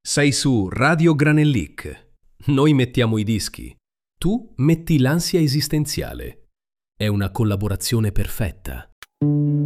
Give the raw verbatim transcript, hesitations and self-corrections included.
Sei su Radio Granellic. Noi mettiamo i dischi. Tu metti l'ansia esistenziale. È una collaborazione perfetta.